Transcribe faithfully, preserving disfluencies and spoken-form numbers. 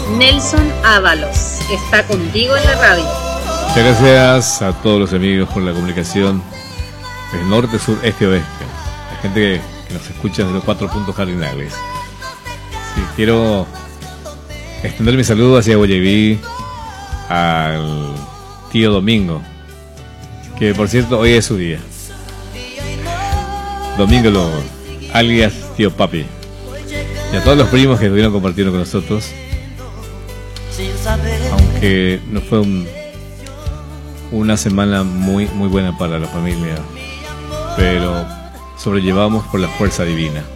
Nelson Ábalos está contigo en la radio. Muchas gracias a todos los amigos por la comunicación del norte, sur, este, oeste. La gente que, que nos escucha desde los cuatro puntos cardinales. Sí, quiero extender mi saludo hacia Guayaquil al tío Domingo, que por cierto hoy es su día. Domingo Lobo, alias tío Papi. Y a todos los primos que estuvieron compartiendo con nosotros. Aunque no fue un, una semana muy muy buena para la familia, pero sobrellevamos por la fuerza divina.